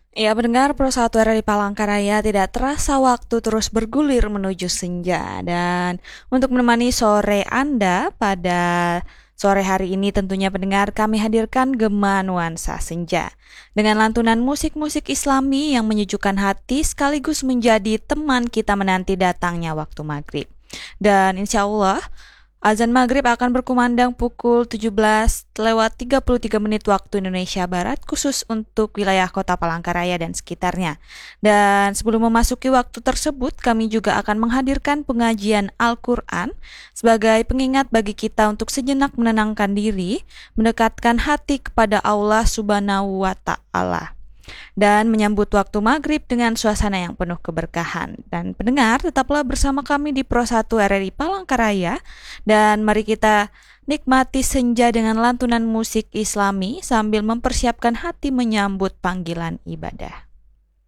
Ya, pendengar Pro 1 RRI Palangkaraya, tidak terasa waktu terus bergulir menuju senja. Dan untuk menemani sore Anda pada sore hari ini tentunya pendengar kami hadirkan Gema Nuansa Senja. Dengan lantunan musik-musik Islami yang menyejukkan hati sekaligus menjadi teman kita menanti datangnya waktu maghrib. Dan insya Allah azan maghrib akan berkumandang pukul 17:33 waktu Indonesia Barat khusus untuk wilayah kota Palangkaraya dan sekitarnya. Dan sebelum memasuki waktu tersebut, kami juga akan menghadirkan pengajian Al-Quran sebagai pengingat bagi kita untuk sejenak menenangkan diri, mendekatkan hati kepada Allah Subhanahu wa Ta'ala dan menyambut waktu maghrib dengan suasana yang penuh keberkahan. Dan pendengar, tetaplah bersama kami di Pro 1 RRI Palangkaraya dan mari kita nikmati senja dengan lantunan musik Islami sambil mempersiapkan hati menyambut panggilan ibadah.